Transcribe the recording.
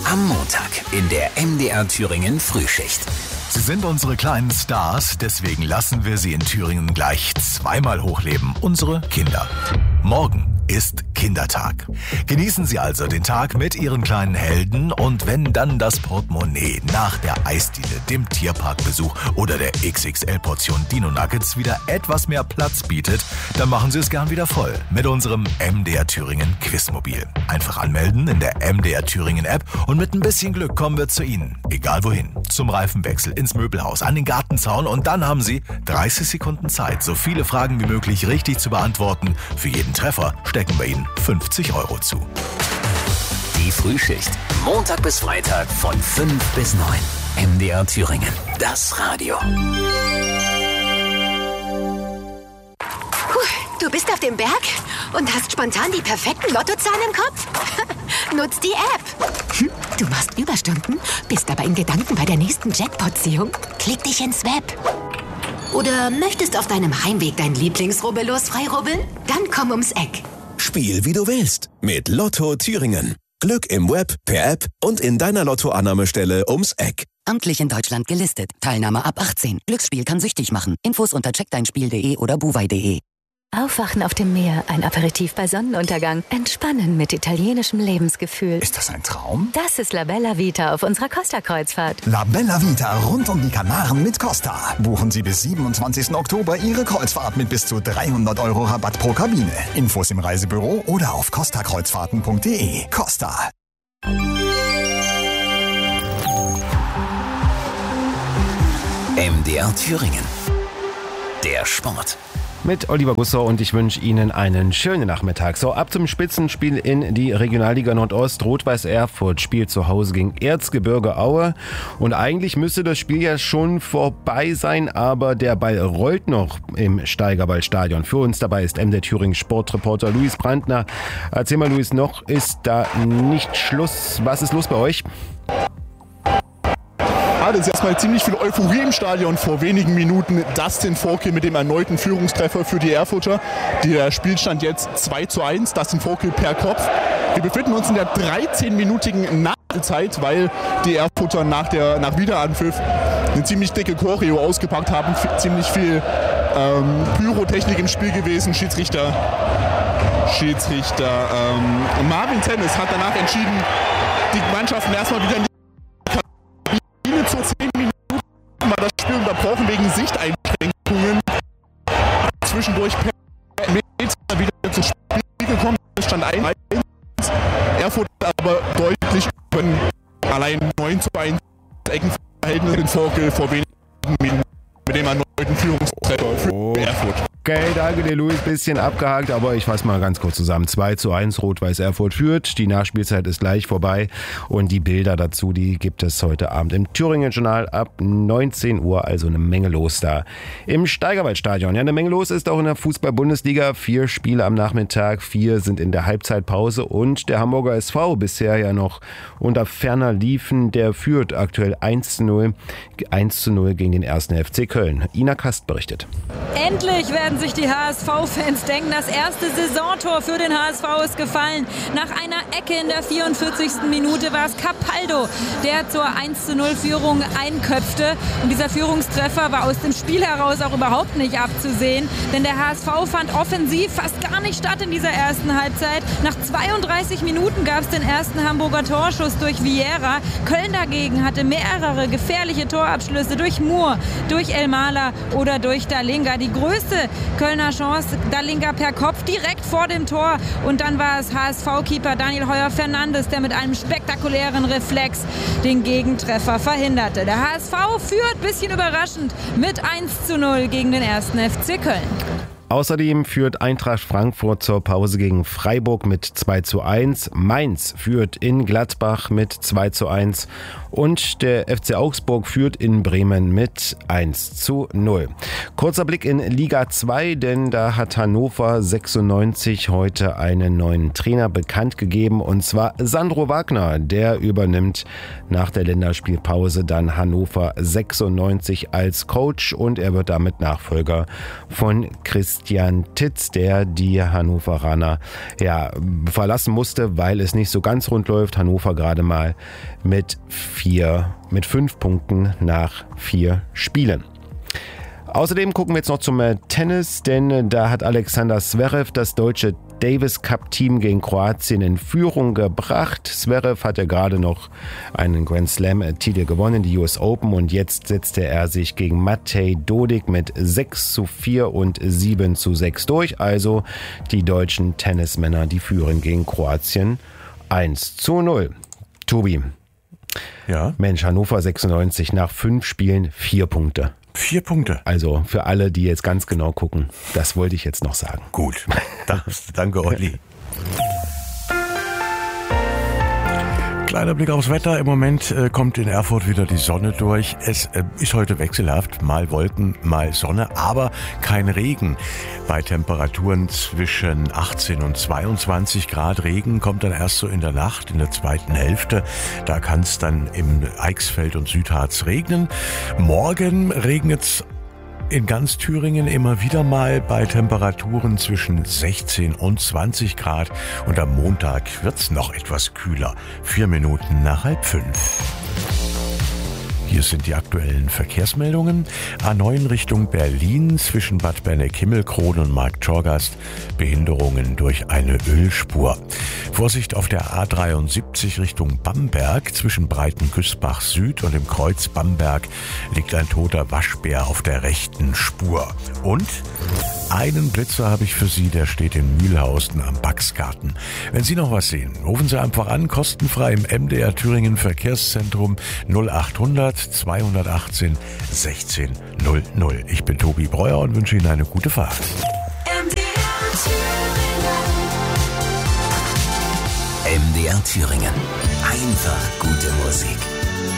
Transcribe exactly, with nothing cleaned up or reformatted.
Am Montag in der M D R Thüringen Frühschicht. Sie sind unsere kleinen Stars, deswegen lassen wir sie in Thüringen gleich zweimal hochleben. Unsere Kinder. Morgen ist Kindertag. Genießen Sie also den Tag mit Ihren kleinen Helden und wenn dann das Portemonnaie nach der Eisdiele, dem Tierparkbesuch oder der X X L-Portion Dino Nuggets wieder etwas mehr Platz bietet, dann machen Sie es gern wieder voll mit unserem M D R Thüringen Quizmobil. Einfach anmelden in der M D R Thüringen App und mit ein bisschen Glück kommen wir zu Ihnen. Egal wohin. Zum Reifenwechsel, ins Möbelhaus, an den Gartenzaun und dann haben Sie dreißig Sekunden Zeit, so viele Fragen wie möglich richtig zu beantworten. Für jeden Treffer stecken wir Ihnen fünfzig Euro zu. Die Frühschicht. Montag bis Freitag von fünf bis neun. M D R Thüringen. Das Radio. Puh, du bist auf dem Berg und hast spontan die perfekten Lottozahlen im Kopf? Nutz die App. Hm, du machst Überstunden, bist aber in Gedanken bei der nächsten Jackpot-Ziehung? Klick dich ins Web. Oder möchtest auf deinem Heimweg dein Lieblingsrubbellos freirubbeln? Dann komm ums Eck. Spiel wie du willst mit Lotto Thüringen. Glück im Web, per App und in deiner Lottoannahmestelle ums Eck. Amtlich in Deutschland gelistet. Teilnahme ab achtzehn. Glücksspiel kann süchtig machen. Infos unter check dein spiel punkt de oder buwei punkt de. Aufwachen auf dem Meer, ein Aperitif bei Sonnenuntergang, entspannen mit italienischem Lebensgefühl. Ist das ein Traum? Das ist La Bella Vita auf unserer Costa-Kreuzfahrt. La Bella Vita rund um die Kanaren mit Costa. Buchen Sie bis siebenundzwanzigsten Oktober Ihre Kreuzfahrt mit bis zu dreihundert Euro Rabatt pro Kabine. Infos im Reisebüro oder auf costa kreuzfahrten punkt de. Costa. M D R Thüringen. Der Sport. Mit Oliver Gussau und ich wünsche Ihnen einen schönen Nachmittag. So, ab zum Spitzenspiel in die Regionalliga Nordost. Rot-Weiß Erfurt spielt zu Hause gegen Erzgebirge Aue. Und eigentlich müsste das Spiel ja schon vorbei sein, aber der Ball rollt noch im Steigerballstadion. Für uns dabei ist M D R Thüringen Sportreporter Luis Brandner. Erzähl mal, Luis, noch ist da nicht Schluss. Was ist los bei euch? Es ist erstmal ziemlich viel Euphorie im Stadion. Vor wenigen Minuten Dustin Vogel mit dem erneuten Führungstreffer für die Erfurter. Der Spielstand jetzt zwei zu eins, Dustin Vogel per Kopf. Wir befinden uns in der dreizehnminütigen Nachspielzeit, weil die Erfurter nach, der, nach Wiederanpfiff eine ziemlich dicke Choreo ausgepackt haben. F- ziemlich viel ähm, Pyrotechnik im Spiel gewesen. Schiedsrichter, Schiedsrichter ähm, Marvin Tennis hat danach entschieden, die Mannschaften erstmal wieder in die zu zehn Minuten war das Spiel unterbrochen wegen Sichteinschränkungen. Zwischendurch per Meter wieder zum Spiel gekommen. Es stand eins. Erfurt aber deutlich über allein neun zu eins Eckenverhältnis in Vogel vor wenigen Minuten mit dem erneuten Führungstreffer für Erfurt. Okay, danke dir, Luis. Bisschen abgehakt, aber ich fasse mal ganz kurz zusammen. zwei zu eins, Rot-Weiß Erfurt führt. Die Nachspielzeit ist gleich vorbei. Und die Bilder dazu, die gibt es heute Abend im Thüringen-Journal ab neunzehn Uhr. Also eine Menge los da im Steigerwaldstadion. Ja, eine Menge los ist auch in der Fußball-Bundesliga. Vier Spiele am Nachmittag, vier sind in der Halbzeitpause. Und der Hamburger S V, bisher ja noch unter ferner Liefen, der führt aktuell eins zu null. eins zu null gegen den ersten F C Köln. Ina Kast berichtet. Endlich werden sich die H S V-Fans denken, das erste Saisontor für den H S V ist gefallen. Nach einer Ecke in der vierundvierzigsten Minute war es Capaldo, der zur eins zu null Führung einköpfte. Und dieser Führungstreffer war aus dem Spiel heraus auch überhaupt nicht abzusehen, denn der H S V fand offensiv fast gar nicht statt in dieser ersten Halbzeit. Nach zweiunddreißig Minuten gab es den ersten Hamburger Torschuss durch Vieira. Köln dagegen hatte mehrere gefährliche Torabschlüsse durch Moore, durch Elmala oder durch Dalinga. Die größte Kölner Chance, Dalinga per Kopf direkt vor dem Tor. Und dann war es H S V-Keeper Daniel Heuer-Fernandes, der mit einem spektakulären Reflex den Gegentreffer verhinderte. Der H S V führt, bisschen überraschend, mit eins zu null gegen den ersten F C Köln. Außerdem führt Eintracht Frankfurt zur Pause gegen Freiburg mit zwei zu eins. Mainz führt in Gladbach mit zwei zu eins. Und der F C Augsburg führt in Bremen mit eins zu null. Kurzer Blick in Liga zwei, denn da hat Hannover sechsundneunzig heute einen neuen Trainer bekannt gegeben. Und zwar Sandro Wagner. Der übernimmt nach der Länderspielpause dann Hannover sechsundneunzig als Coach. Und er wird damit Nachfolger von Christian Christian Titz, der die Hannoveraner ja, verlassen musste, weil es nicht so ganz rund läuft. Hannover gerade mal mit vier, mit fünf Punkten nach vier Spielen. Außerdem gucken wir jetzt noch zum Tennis, denn da hat Alexander Zverev das deutsche Davis Cup Team gegen Kroatien in Führung gebracht. Zverev hatte gerade noch einen Grand Slam Titel gewonnen, die U S Open, und jetzt setzte er sich gegen Matej Dodig mit sechs zu vier und sieben zu sechs durch. Also die deutschen Tennismänner, die führen gegen Kroatien eins zu null. Tobi. Ja. Mensch, Hannover sechsundneunzig nach fünf Spielen vier Punkte. Vier Punkte. Also für alle, die jetzt ganz genau gucken, das wollte ich jetzt noch sagen. Gut, danke Olli. Kleiner Blick aufs Wetter. Im Moment äh, kommt in Erfurt wieder die Sonne durch. Es äh, ist heute wechselhaft. Mal Wolken, mal Sonne, aber kein Regen. Bei Temperaturen zwischen achtzehn und zweiundzwanzig Grad. Regen kommt dann erst so in der Nacht, in der zweiten Hälfte. Da kann es dann im Eichsfeld und Südharz regnen. Morgen regnet es in ganz Thüringen immer wieder mal bei Temperaturen zwischen sechzehn und zwanzig Grad. Und am Montag wird's noch etwas kühler. Vier Minuten nach halb fünf. Hier sind die aktuellen Verkehrsmeldungen. A neun Richtung Berlin zwischen Bad Berneck-Himmelkron und Marktschorgast. Behinderungen durch eine Ölspur. Vorsicht auf der A dreiundsiebzig Richtung Bamberg. Zwischen Breitenküßbach Süd und dem Kreuz Bamberg liegt ein toter Waschbär auf der rechten Spur. Und einen Blitzer habe ich für Sie, der steht in Mühlhausen am Baxgarten. Wenn Sie noch was sehen, rufen Sie einfach an, kostenfrei im M D R Thüringen Verkehrszentrum null achthundert zweihundertachtzehn sechzehn null null. Ich bin Tobi Breuer und wünsche Ihnen eine gute Fahrt. M D R Thüringen. Einfach gute Musik.